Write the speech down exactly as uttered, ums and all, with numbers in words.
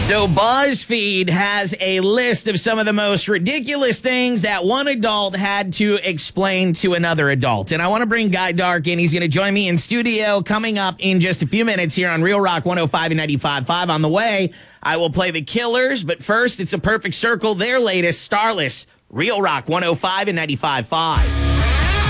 So BuzzFeed has a list of some of the most ridiculous things that one adult had to explain to another adult. And I want to bring Guy Dark in. He's going to join me in studio coming up in just a few minutes here on Real Rock one oh five and ninety-five point five. On the way, I will play The Killers. But first, it's a perfect circle, their latest Starless, Real Rock one oh five and ninety-five point five.